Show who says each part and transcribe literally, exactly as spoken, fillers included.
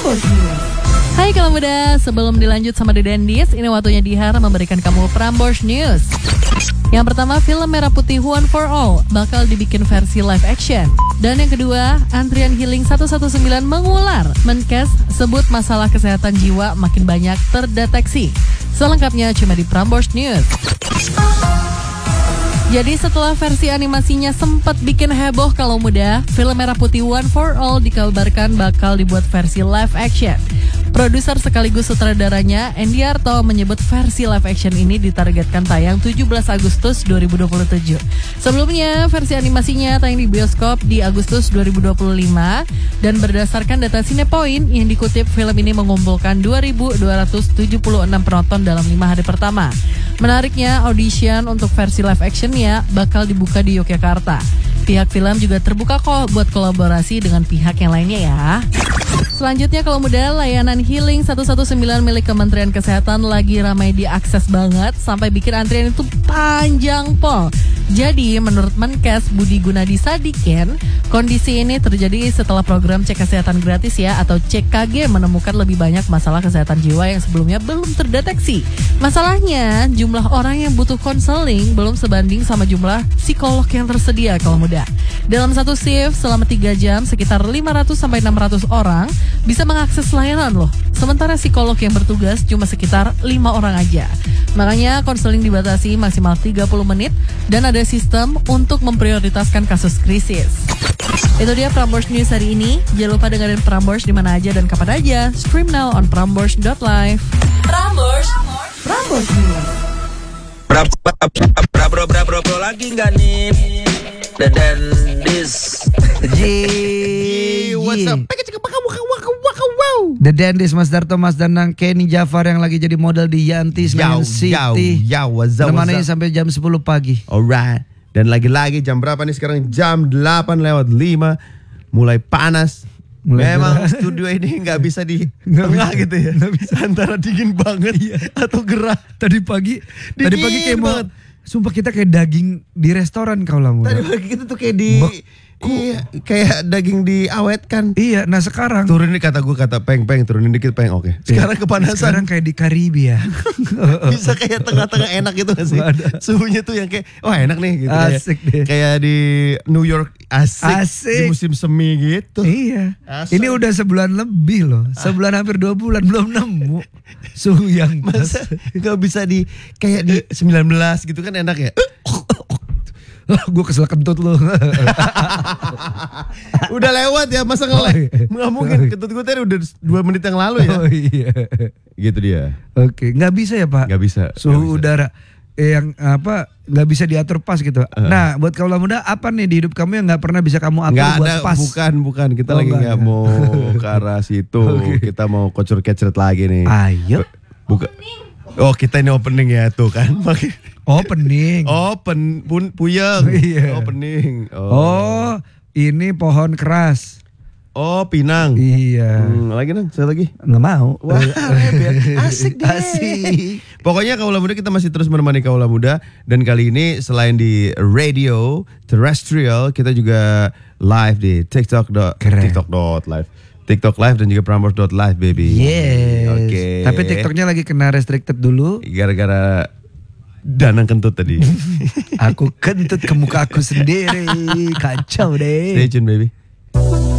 Speaker 1: Prambors News.
Speaker 2: Hai kalau muda, sebelum dilanjut sama The Dandies, ini waktunya Dihar memberikan kamu Prambors News. Yang pertama, film Merah Putih One for All bakal dibikin versi live action. Dan yang kedua, antrian healing seratus sembilan belas mengular. Menkes sebut masalah kesehatan jiwa makin banyak terdeteksi. Selengkapnya cuma di Prambors News. Jadi setelah versi animasinya sempat bikin heboh kalau muda, film Merah Putih One for All dikabarkan bakal dibuat versi live action. Produser sekaligus sutradaranya, Endiarto, menyebut versi live action ini ditargetkan tayang tujuh belas Agustus dua ribu dua puluh tujuh. Sebelumnya, versi animasinya tayang di bioskop di Agustus dua ribu dua puluh lima dan berdasarkan data Cinepoint yang dikutip, film ini mengumpulkan dua ribu dua ratus tujuh puluh enam penonton dalam lima hari pertama. Menariknya, audition untuk versi live actionnya bakal dibuka di Yogyakarta. Pihak film juga terbuka kok buat kolaborasi dengan pihak yang lainnya ya. Selanjutnya kalau muda, layanan healing seratus sembilan belas milik Kementerian Kesehatan lagi ramai diakses banget sampai bikin antrian itu panjang pol. Jadi menurut Menkes Budi Gunadi Sadikin, kondisi ini terjadi setelah program cek kesehatan gratis ya atau C K G menemukan lebih banyak masalah kesehatan jiwa yang sebelumnya belum terdeteksi. Masalahnya jumlah orang yang butuh konseling belum sebanding sama jumlah psikolog yang tersedia kalau muda. Dalam satu shift selama tiga jam sekitar lima ratus sampai enam ratus orang bisa mengakses layanan loh. Sementara psikolog yang bertugas cuma sekitar lima orang aja. Makanya konseling dibatasi maksimal tiga puluh menit dan ada sistem untuk memprioritaskan kasus krisis. Itu dia Prambors News hari ini. Jangan lupa dengerin Prambors di mana aja dan kapan aja. Stream now on prambors dot live.
Speaker 1: Prambors, Prambors News.
Speaker 3: Bra bra bra bra bra bra bra lagi nggak nih? The Dandies.
Speaker 4: Yeay,
Speaker 5: what's up?
Speaker 4: The Dandies, Mas Darto, Mas Danang, Kenny Jafar yang lagi jadi model di Yanti Senayan City.
Speaker 5: Yo, what's up,
Speaker 4: Nemani
Speaker 5: what's up?
Speaker 4: sampai jam sepuluh pagi.
Speaker 5: Alright. Dan lagi-lagi jam berapa nih sekarang? Jam delapan lewat lima. Mulai panas.
Speaker 4: Mulai
Speaker 5: Memang
Speaker 4: gerah.
Speaker 5: studio ini nggak bisa di
Speaker 4: Nggak
Speaker 5: tengah
Speaker 4: bisa,
Speaker 5: gitu ya.
Speaker 4: nggak bisa.
Speaker 5: Antara dingin banget atau gerah.
Speaker 4: Tadi pagi, tadi pagi kayak mau,
Speaker 5: banget.
Speaker 4: sumpah kita kayak daging di restoran kau lah muda.
Speaker 5: Tadi pagi kita tuh kayak di iya, kayak daging diawetkan.
Speaker 4: Iya, nah sekarang
Speaker 5: Turunin kata gue kata peng peng turunin dikit peng oke. Sekarang
Speaker 4: Iya.
Speaker 5: kepanasan.
Speaker 4: Sekarang kayak di Karibia.
Speaker 5: Bisa kayak tengah-tengah enak gitu gak sih? Suhunya tuh yang kayak wah enak nih gitu.
Speaker 4: Asik
Speaker 5: kayak,
Speaker 4: deh.
Speaker 5: kayak di New York asik,
Speaker 4: Asik.
Speaker 5: di musim semi gitu.
Speaker 4: Iya.
Speaker 5: Asik.
Speaker 4: Ini udah sebulan lebih loh. Sebulan hampir dua bulan belum nemu suhu yang pas.
Speaker 5: Masa gak bisa di kayak di sembilan belas gitu kan enak ya?
Speaker 4: Gue kesel kentut lo.
Speaker 5: Udah lewat ya masa
Speaker 4: Oh,
Speaker 5: ngelek?
Speaker 4: iya.
Speaker 5: Nggak mungkin kentut gue tadi udah dua menit yang lalu ya.
Speaker 4: Oh iya.
Speaker 5: Gitu dia.
Speaker 4: Oke, nggak bisa ya Pak?
Speaker 5: Nggak bisa.
Speaker 4: Suhu
Speaker 5: nggak bisa.
Speaker 4: udara eh, yang apa nggak bisa diatur pas gitu. Nah, buat kaula muda apa nih di hidup kamu yang nggak pernah bisa kamu atur
Speaker 5: Nggak
Speaker 4: buat
Speaker 5: ada,
Speaker 4: pas?
Speaker 5: bukan, bukan. Kita
Speaker 4: Oh,
Speaker 5: lagi
Speaker 4: nggak
Speaker 5: nggak
Speaker 4: ada.
Speaker 5: mau ke arah situ.
Speaker 4: Oke.
Speaker 5: Kita mau kocur kecret lagi nih.
Speaker 4: Ayo.
Speaker 5: Buka. Oh kita ini opening ya tuh kan. Makin.
Speaker 4: Opening.
Speaker 5: Open pun puyeng.
Speaker 4: Iya.
Speaker 5: Opening.
Speaker 4: Oh, ini pohon keras.
Speaker 5: Oh Pinang.
Speaker 4: Iya.
Speaker 5: Hmm, lagi nang, saya lagi.
Speaker 4: Nggak mau.
Speaker 5: Wah, asik deh.
Speaker 4: Asik.
Speaker 5: Pokoknya Kaula Muda kita masih terus menemani Kaula Muda dan kali ini selain di radio terrestrial kita juga live di TikTok.
Speaker 4: Keren.
Speaker 5: TikTok dot live. TikTok live dan juga Prambors dot live baby.
Speaker 4: Yes.
Speaker 5: Oke.
Speaker 4: Tapi TikToknya lagi kena restricted dulu.
Speaker 5: Gara-gara Danang kentut tadi.
Speaker 4: Aku kentut ke muka aku sendiri. Kacau deh.
Speaker 5: Stay tune baby.